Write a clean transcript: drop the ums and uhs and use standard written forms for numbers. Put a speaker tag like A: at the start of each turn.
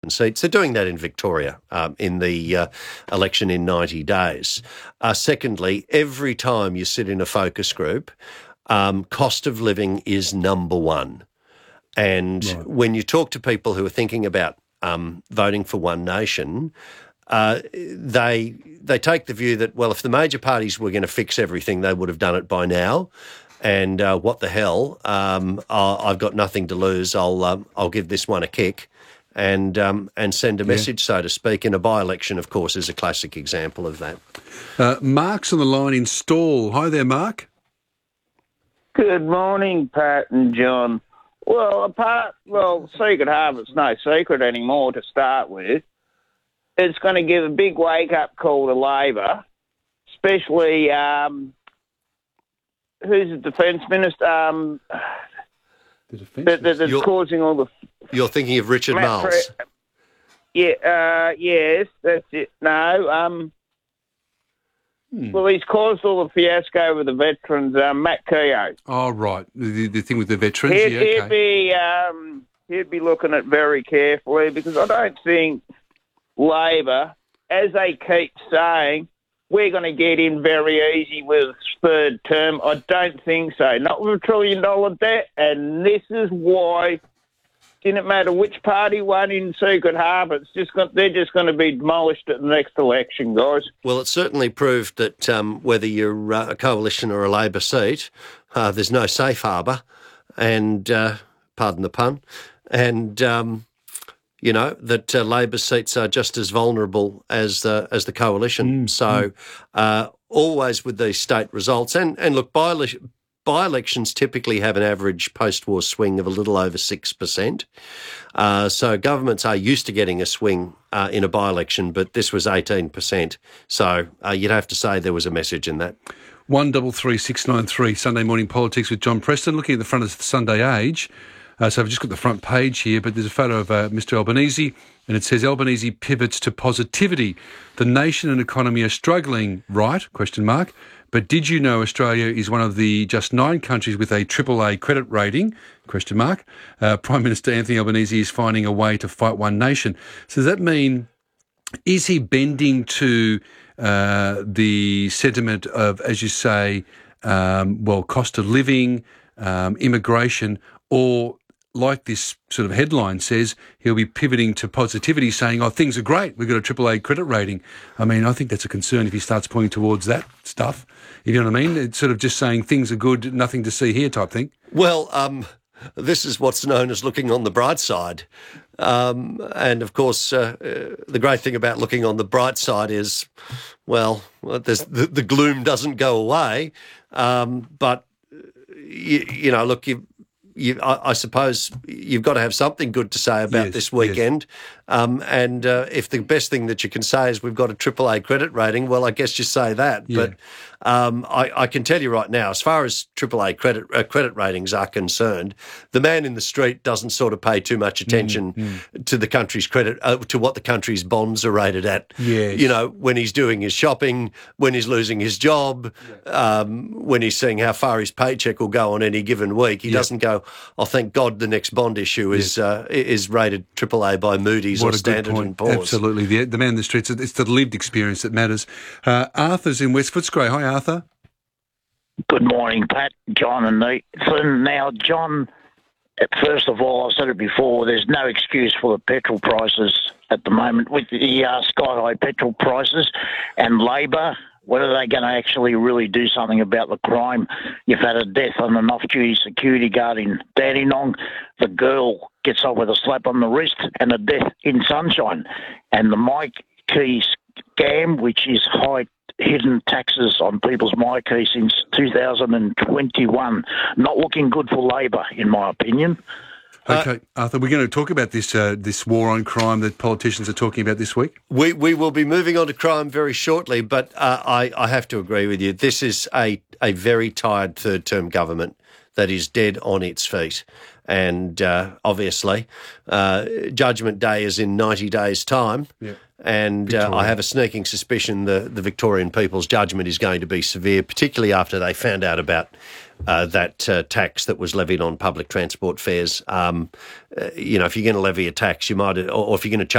A: certain seats. They're doing that in Victoria in the election in 90 days. Secondly, every time you sit in a focus group, cost of living is number one. And when you talk to people who are thinking about voting for One Nation, they take the view that, well, if the major parties were going to fix everything, they would have done it by now. And what the hell? I've got nothing to lose. I'll give this one a kick, and send a message, so to speak. And a by-election, of course, is a classic example of that.
B: Mark's on the line in Stawell. Hi there, Mark.
C: Good morning, Pat and John. Well, Secret Harbour's no secret anymore to start with. It's going to give a big wake-up call to Labor, especially who's the Defence Minister? That's causing all the...
A: You're thinking of Richard Marles.
C: Yes, that's it. No, well, he's caused all the fiasco with the veterans, Matt Keogh.
B: Oh, right. The thing with the veterans,
C: he'd be looking at very carefully, because I don't think Labor, as they keep saying, we're going to get in very easy with third term. I don't think so. Not with $1 trillion debt, and this is why... Didn't matter which party won in Secret Harbour. They're just going to be demolished at the next election, guys.
A: Well, it certainly proved that whether you're a coalition or a Labor seat, there's no safe harbour, and pardon the pun, and that Labor seats are just as vulnerable as the coalition. So always with these state results, and look, by-elections typically have an average post-war swing of a little over 6%. So governments are used to getting a swing in a by-election, but this was 18%. So you'd have to say there was a message in that.
B: 133693 Sunday Morning Politics with John Preston. Looking at the front of the Sunday Age. So I've just got the front page here, but there's a photo of Mr Albanese, and it says Albanese pivots to positivity. The nation and economy are struggling, right? ? But did you know Australia is one of the just 9 countries with a AAA credit rating? ? Prime Minister Anthony Albanese is finding a way to fight One Nation. So does that mean, is he bending to the sentiment of, as you say, cost of living, immigration, or like this sort of headline says, he'll be pivoting to positivity, saying, things are great, we've got a AAA credit rating. I mean, I think that's a concern if he starts pointing towards that stuff. You know what I mean? It's sort of just saying things are good, nothing to see here type thing.
A: Well, this is what's known as looking on the bright side. And, of course, the great thing about looking on the bright side is, the gloom doesn't go away. But, look, I suppose you've got to have something good to say about this weekend. And if the best thing that you can say is we've got a AAA credit rating, well, I guess you say that. Yeah. But I can tell you right now, as far as AAA credit ratings are concerned, the man in the street doesn't sort of pay too much attention to the country's credit, to what the country's bonds are rated at. Yes. When he's doing his shopping, when he's losing his job, when he's seeing how far his paycheck will go on any given week, he doesn't go, thank God the next bond issue is rated AAA by Moody's or Standard & Poor's.
B: Absolutely. The man in the streets, it's the lived experience that matters. Arthur's in West Footscray. Hi, Arthur.
D: Good morning, Pat, John and Nathan. Now, John, first of all, I've said it before, there's no excuse for the petrol prices at the moment with the sky-high petrol prices, and Labor, when are they going to actually really do something about the crime? You've had a death on an off-duty security guard in Dandenong. The girl gets off with a slap on the wrist, and a death in Sunshine. And the Mike Key scam, which is hidden taxes on people's MyKey since 2021. Not looking good for Labor, in my opinion.
B: Okay, Arthur, we're going to talk about this war on crime that politicians are talking about this week.
A: We will be moving on to crime very shortly, but I have to agree with you. This is a very tired third-term government that is dead on its feet. And obviously, Judgment Day is in 90 days' time. Yeah. And I have a sneaking suspicion the Victorian people's judgment is going to be severe, particularly after they found out about that tax that was levied on public transport fares. If you're going to levy a tax, you might, or if you're going to